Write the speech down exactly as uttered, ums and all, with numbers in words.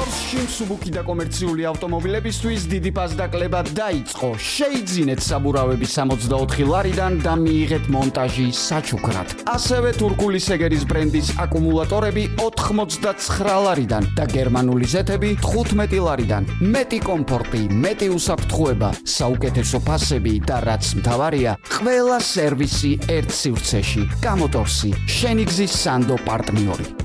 პორშში მსუბუქი და კომერციული ავტომობილებისთვის დიდი ფასდაკლება დაიწყო. შეიძინეთ საბურავები სამოცდაოთხი ლარიდან და მიიღეთ მონტაჟი საჩუქრად. ასევე თურქული სეგერის ბრენდის აკუმულატორები ოთხმოცდაცხრა ლარიდან და გერმანული ზეთები თხუთმეტი ლარიდან. მეტი კომფორტი, მეტი უსაფრთხოება, საუკეთესო ფასები და რაც მთავარია, ყველა სერვისი ერთ სივრცეში. გამოტორსი, შენი გზის სანდო პარტნიორი.